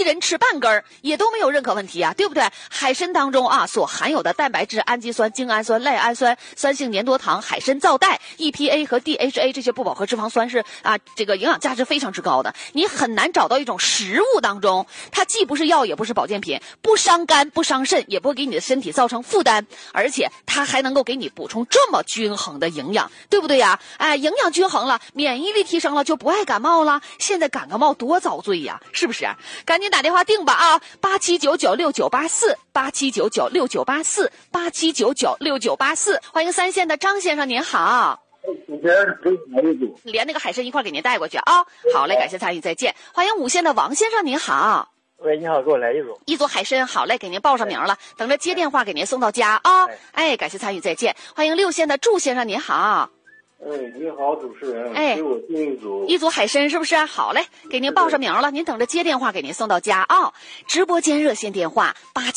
人吃半根也都没有任何问题啊，对不对？海参当中啊所含有的蛋白质、氨基酸、精氨酸、赖氨酸、酸性粘多糖、海参皂苷、EPA 和 DHA 这些不饱和脂肪酸是这个营养价值非常之高的。你很难找到一种食物当中，它既不是药也不是保健品，不伤肝不伤肾，也不会给你的身体造成负担，而且它还能够给你补充这么均衡的营养，对不对呀？营养均衡了，免疫力提升了，就不爱感冒了。现在感冒多遭罪呀，是不是？赶紧打电话订吧啊！87996984，87996984，87996984，欢迎3线的张先生，您好。连那个海参一块给您带过去啊！好嘞，感谢参与，再见。欢迎5线的王先生，您好。 喂，你好，给我来一组海参，好嘞，给您报上名了，等着接电话给您送到家啊！感谢参与，再见。欢迎6线的祝先生，您好。 你好，主持人。给我订一组海参，是不是？好嘞，给您报上名了，您等着接电话给您送到家啊！直播间热线电话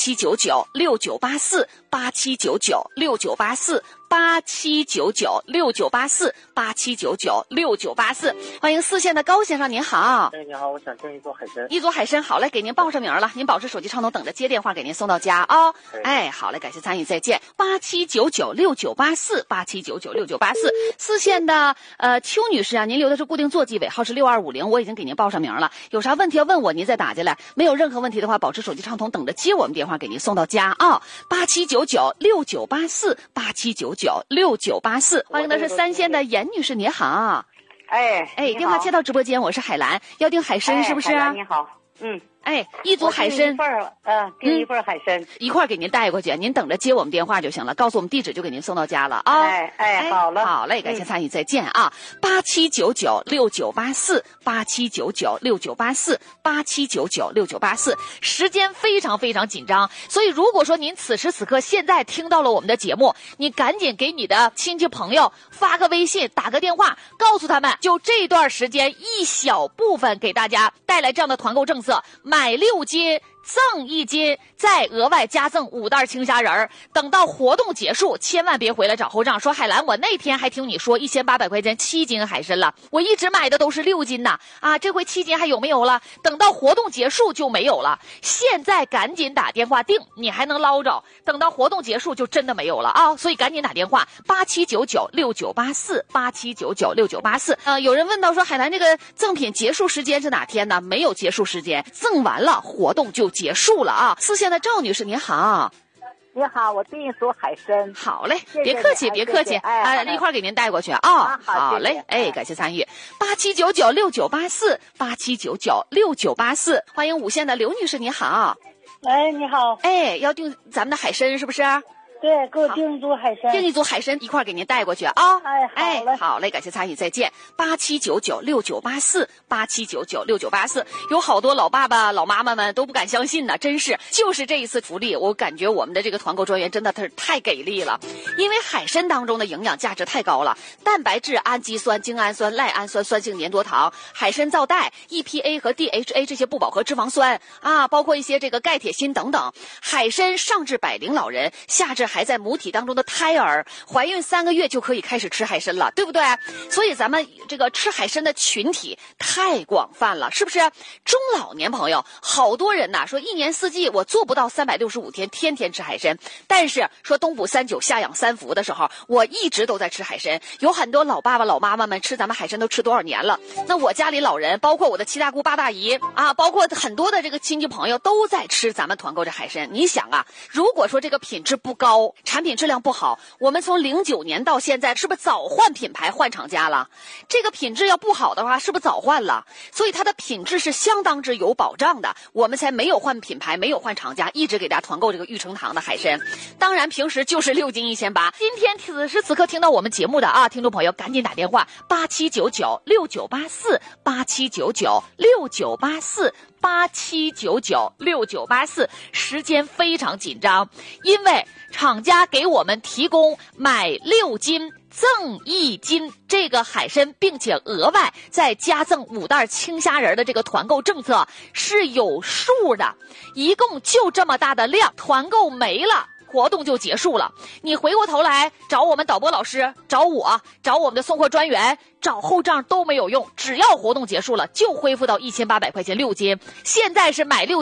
87996984，87996984，87996984，欢迎4线的高先生，您好。 你好，我想订一组海参。 一组海参，好嘞，给您报上名了，您保持手机畅通，等着接电话给您送到家啊！好嘞，感谢参与，再见。87996984，87996984，4线的邱女士啊，您留的是固定座机，尾号是6250，我已经给您报上名了，有啥问题要问我，您再打进来，没有任何问题的话，保持手机畅通，等着接我们电话给您送到家啊！87996984，87996984，欢迎的是3线的严女士，您好。电话接到直播间，我是海兰，要订海参是不是？ 你好， 一组海参， 订一份海参， 一块给您带过去，您等着接我们电话就行了，告诉我们地址就给您送到家了啊！ 好了， 好嘞，感谢参与，再见啊！87996984，87996984，87996984，时间非常非常紧张，所以如果说您此时此刻现在听到了我们的节目，你赶紧给你的亲戚朋友发个微信，打个电话，告诉他们，就这段时间一小部分给大家带来这样的团购政策，买6斤赠1斤，再额外加赠5袋青虾仁儿。等到活动结束，千万别回来找后账，说海兰，我那天还听你说1800块钱7斤海参了，我一直买的都是6斤呐，这回7斤还有没有了？等到活动结束就没有了。现在赶紧打电话订，你还能捞着，等到活动结束就真的没有了啊！所以赶紧打电话87996984，87996984。有人问到说海兰，这个赠品结束时间是哪天呢？没有结束时间，赠完了活动就结束了啊！4线的赵女士，您好。 你好，我订一组海参。 好嘞，别客气，别客气，一块给您带过去好嘞，感谢参与。87996984，87996984，欢迎5线的刘女士，你好。 你好。 要订咱们的海参是不是？ 对，给我订一组海参， 订一组海参一块给您带过去啊！好嘞，感谢参与，再见。87996984，87996984，有好多老爸爸、老妈妈们都不敢相信呢，真是，就是这一次福利，我感觉我们的这个团购专员真的是太给力了，因为海参当中的营养价值太高了，蛋白质、氨基酸、精氨酸、赖氨酸、酸性粘多糖、海参皂苷、EPA 和 DHA 这些不饱和脂肪酸包括一些这个钙、铁、锌等等。海参上至百龄老人，下至还在母体当中的胎儿，怀孕3个月就可以开始吃海参了，对不对？所以咱们这个吃海参的群体太广泛了，是不是？中老年朋友好多人说1年4季我做不到365天天天吃海参，但是说冬补3九夏养3伏的时候，我一直都在吃海参。有很多老爸爸老妈妈们吃咱们海参都吃多少年了，那我家里老人包括我的7大姑8大姨包括很多的这个亲戚朋友都在吃咱们团购这海参。你想如果说这个品质不高，产品质量不好，我们从09年到现在是不是早换品牌换厂家了？这个品质要不好的话是不是早换了？所以它的品质是相当之有保障的，我们才没有换品牌，没有换厂家，一直给大家团购这个玉成堂的海参。当然平时就是6斤1800。今天此时此刻听到我们节目的听众朋友赶紧打电话87996984，87996984，时间非常紧张，因为厂家给我们提供买6斤赠1斤这个海参，并且额外再加赠5袋青虾仁的这个团购政策是有数的，一共就这么大的量，团购没了活动就结束了。你回过头来找我们导播老师，找我，找我们的送货专员，找后账都没有用，只要活动结束了就恢复到1800块钱6斤。现在是买6